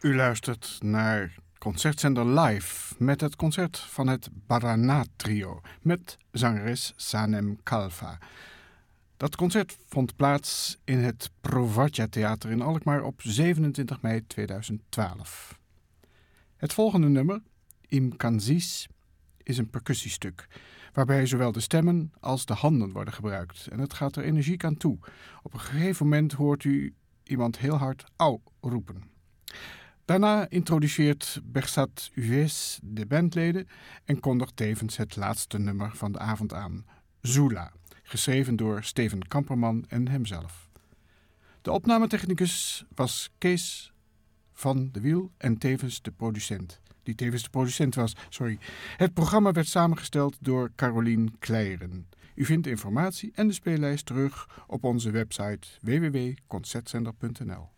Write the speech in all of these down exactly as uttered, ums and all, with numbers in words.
U luistert naar Concertzender Live met het concert van het Barana Trio met zangeres Sanem Kalfa. Dat concert vond plaats in het Provatja Theater in Alkmaar op zevenentwintig mei tweeduizend twaalf. Het volgende nummer, Im Kansis, is een percussiestuk, waarbij zowel de stemmen als de handen worden gebruikt. En het gaat er energiek aan toe. Op een gegeven moment hoort u iemand heel hard au roepen. Daarna introduceert Bersat Uves de bandleden en kondigt tevens het laatste nummer van de avond aan, Zula, geschreven door Steven Kamperman en hemzelf. De opnametechnicus was Kees van de Wiel en tevens de producent. Die tevens de producent was, sorry. Het programma werd samengesteld door Carolien Kleijeren. U vindt informatie en de speellijst terug op onze website w w w punt concertzender punt n l.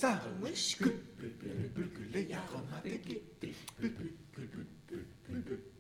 Bul